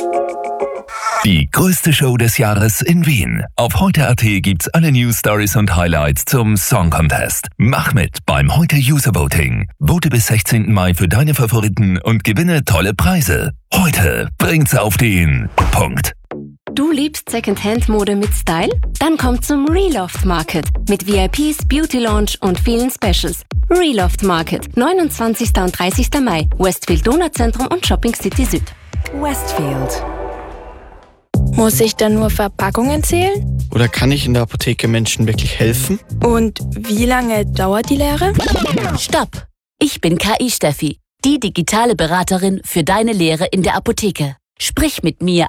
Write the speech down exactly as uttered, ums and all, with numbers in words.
Die größte Show des Jahres in Wien. Auf heute punkt at gibt's alle News, Stories und Highlights zum Song Contest. Mach mit beim Heute User Voting. Vote bis sechzehnten Mai für deine Favoriten und gewinne tolle Preise. Heute bringt's auf den Punkt. Du liebst Secondhand-Mode mit Style? Dann komm zum Reloft Market mit V I Ps, Beauty Lounge und vielen Specials. Reloft Market, neunundzwanzigsten und dreißigsten Mai, Westfield Donauzentrum und Shopping City Süd. Westfield. Muss ich dann nur Verpackungen zählen? Oder kann ich in der Apotheke Menschen wirklich helfen? Und wie lange dauert die Lehre? Stopp! Ich bin K I Steffi, die digitale Beraterin für deine Lehre in der Apotheke. Sprich mit mir